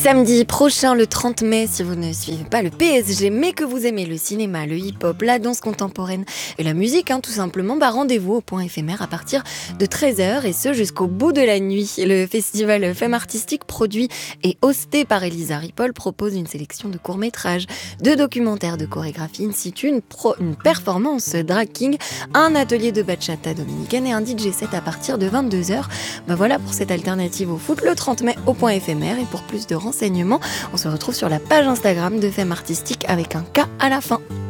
Samedi prochain, le 30 mai, si vous ne suivez pas le PSG, mais que vous aimez le cinéma, le hip-hop, la danse contemporaine et la musique, tout simplement, rendez-vous au Point éphémère à partir de 13h et ce jusqu'au bout de la nuit. Le festival Femmes Artistiques, produit et hosté par Elisa Ripoll, propose une sélection de courts-métrages, de documentaires, de chorégraphie in situ, une performance drag king, un atelier de bachata dominicaine et un DJ set à partir de 22h. Voilà pour cette alternative au foot le 30 mai au Point éphémère. Et pour plus de renseignements, on se retrouve sur la page Instagram de Femmes Artistiques avec un K à la fin.